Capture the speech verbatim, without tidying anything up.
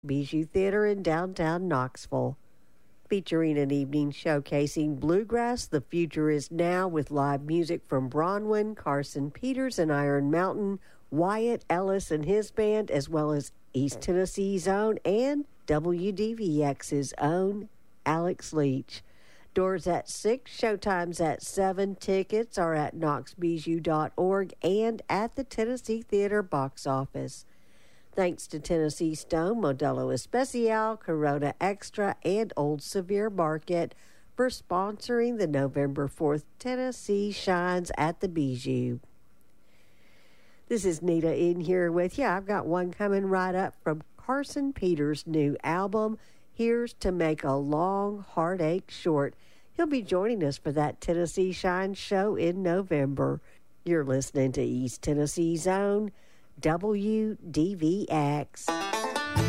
Bijou Theater in downtown Knoxville. Featuring an evening showcasing bluegrass, The Future Is Now, with live music from Bronwyn, Carson Peters and Iron Mountain, Wyatt Ellis and his band, as well as East Tennessee's own and W D V X's own Alex Leach. Doors at six, showtimes at seven. Tickets are at knox bijou dot org and at the Tennessee Theater box office. Thanks to Tennessee Stone, Modelo Especial, Corona Extra, and Old Sevier Market for sponsoring the November fourth Tennessee Shines at the Bijou. This is Nita in here with you. I've got one coming right up from Carson Peters' new album, Here's to Make a Long Heartache Short. He'll be joining us for that Tennessee Shine show in November. You're listening to East Tennessee's own W D V X.